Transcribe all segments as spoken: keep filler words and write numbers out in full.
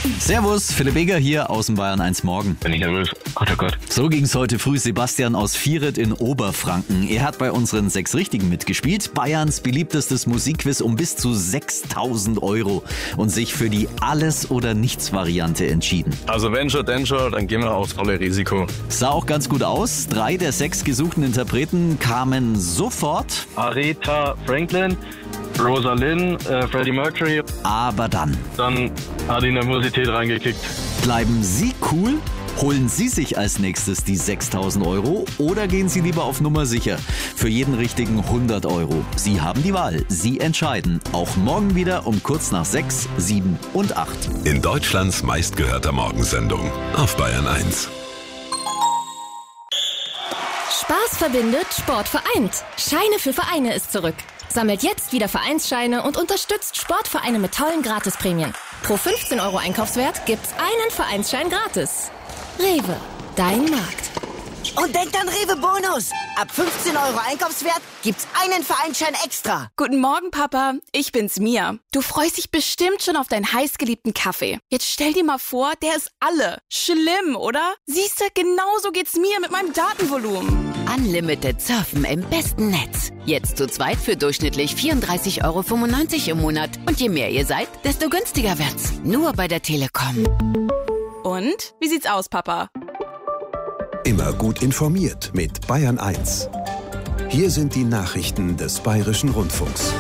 Servus, Philipp Eger hier aus dem Bayern eins Morgen. Bin ich nervös. Gott, oh Gott. So ging's heute früh Sebastian aus Vieret in Oberfranken. Er hat bei unseren sechs Richtigen mitgespielt. Bayerns beliebtestes Musikquiz um bis zu sechstausend Euro und sich für die Alles-oder-Nichts-Variante entschieden. Also wenn schon, denn schon, dann gehen wir aufs volle Risiko. Sah auch ganz gut aus. Drei der sechs gesuchten Interpreten kamen sofort. Aretha Franklin, Rosalind, äh, Freddie Mercury. Aber dann Dann hat die Nervosität reingekickt. bleiben Sie cool? Holen Sie sich als nächstes die sechstausend Euro oder gehen Sie lieber auf Nummer sicher? Für jeden richtigen hundert Euro. Sie haben die Wahl. Sie entscheiden. Auch morgen wieder um kurz nach sechs, sieben und acht. In Deutschlands meistgehörter Morgensendung auf Bayern eins. Spaß verbindet, Sport vereint. Scheine für Vereine ist zurück. Sammelt jetzt wieder Vereinsscheine und unterstützt Sportvereine mit tollen Gratisprämien. Pro fünfzehn Euro Einkaufswert gibt's einen Vereinsschein gratis. Rewe, dein Markt. Und denkt an Rewe Bonus. Ab fünfzehn Euro Einkaufswert gibt's einen Vereinsschein extra. Guten Morgen, Papa. Ich bin's, Mia. Du freust dich bestimmt schon auf deinen heißgeliebten Kaffee. Jetzt stell dir mal vor, der ist alle. Schlimm, oder? Siehste, genauso geht's mir mit meinem Datenvolumen. Unlimited Surfen im besten Netz. Jetzt zu zweit für durchschnittlich vierunddreißig Euro fünfundneunzig im Monat. Und je mehr ihr seid, desto günstiger wird's. Nur bei der Telekom. Und? Wie sieht's aus, Papa? Immer gut informiert mit Bayern eins. Hier sind die Nachrichten des Bayerischen Rundfunks.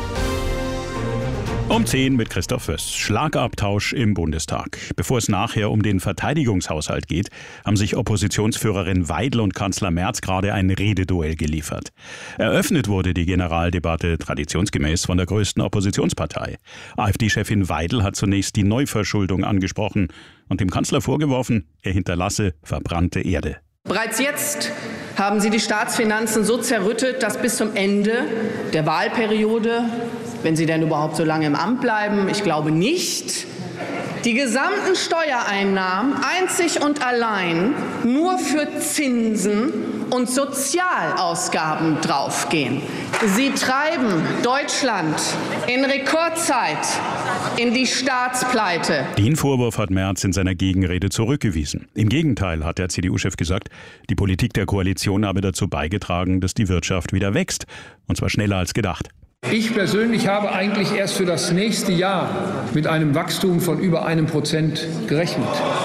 Um zehn mit Christoph Föss. Schlagabtausch im Bundestag. Bevor es nachher um den Verteidigungshaushalt geht, haben sich Oppositionsführerin Weidel und Kanzler Merz gerade ein Rededuell geliefert. Eröffnet wurde die Generaldebatte traditionsgemäß von der größten Oppositionspartei. AfD-Chefin Weidel hat zunächst die Neuverschuldung angesprochen und dem Kanzler vorgeworfen, er hinterlasse verbrannte Erde. Bereits jetzt haben Sie die Staatsfinanzen so zerrüttet, dass bis zum Ende der Wahlperiode, wenn Sie denn überhaupt so lange im Amt bleiben, ich glaube nicht, die gesamten Steuereinnahmen einzig und allein nur für Zinsen und Sozialausgaben draufgehen. Sie treiben Deutschland in Rekordzeit in die Staatspleite. Den Vorwurf hat Merz in seiner Gegenrede zurückgewiesen. Im Gegenteil hat der C D U-Chef gesagt, die Politik der Koalition habe dazu beigetragen, dass die Wirtschaft wieder wächst. Und zwar schneller als gedacht. Ich persönlich habe eigentlich erst für das nächste Jahr mit einem Wachstum von über einem Prozent gerechnet.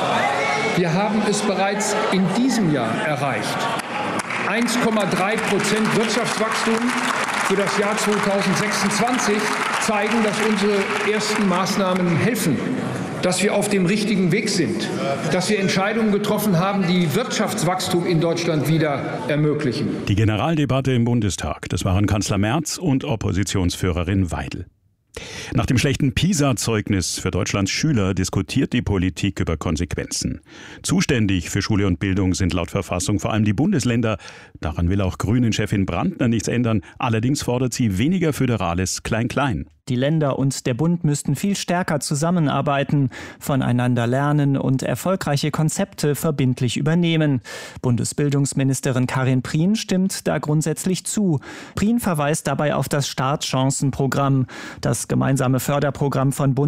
Wir haben es bereits in diesem Jahr erreicht. eins Komma drei Prozent Wirtschaftswachstum für das Jahr zweitausendsechsundzwanzig zeigen, dass unsere ersten Maßnahmen helfen, dass wir auf dem richtigen Weg sind, dass wir Entscheidungen getroffen haben, die Wirtschaftswachstum in Deutschland wieder ermöglichen. Die Generaldebatte im Bundestag, das waren Kanzler Merz und Oppositionsführerin Weidel. Nach dem schlechten PISA-Zeugnis für Deutschlands Schüler diskutiert die Politik über Konsequenzen. Zuständig für Schule und Bildung sind laut Verfassung vor allem die Bundesländer. Daran will auch Grünen-Chefin Brandner nichts ändern. Allerdings fordert sie weniger föderales Klein-Klein. Die Länder und der Bund müssten viel stärker zusammenarbeiten, voneinander lernen und erfolgreiche Konzepte verbindlich übernehmen. Bundesbildungsministerin Karin Prien stimmt da grundsätzlich zu. Prien verweist dabei auf das Startchancenprogramm, das gemeinsame Förderprogramm von Bund